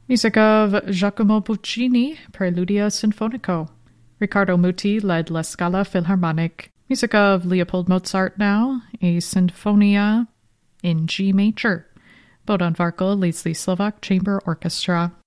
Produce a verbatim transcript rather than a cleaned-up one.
Music of Giacomo Puccini, Preludio Sinfonico. Riccardo Muti led La Scala Philharmonic. Music of Leopold Mozart now, a Sinfonia in G major. Bohdan Varkl leads the Slovak Chamber Orchestra.